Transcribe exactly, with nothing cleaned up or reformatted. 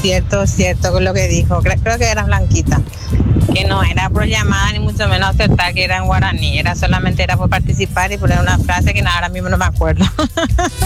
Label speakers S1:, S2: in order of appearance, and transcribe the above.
S1: cierto, cierto con lo que dijo. Creo, creo que era Blanquita. Que no era por llamada ni mucho menos acertar que era en guaraní. Era solamente era por participar y poner una frase que nada, ahora mismo no me acuerdo.